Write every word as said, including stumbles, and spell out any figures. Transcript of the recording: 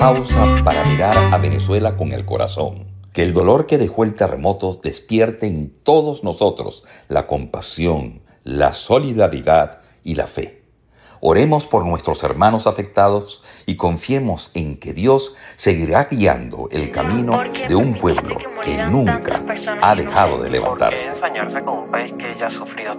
Pausa para mirar a Venezuela con el corazón. Que el dolor que dejó el terremoto despierte en todos nosotros la compasión, la solidaridad y la fe. Oremos por nuestros hermanos afectados y confiemos en que Dios seguirá guiando el camino de un pueblo que nunca ha dejado de levantarse. ¿Por qué ensañarse con un país que ya ha sufrido